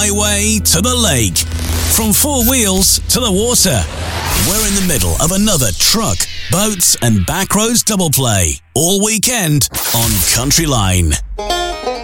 highway to the lake, from four wheels to the water. We're in the middle of another truck, boats and backroads double play all weekend on Country Line.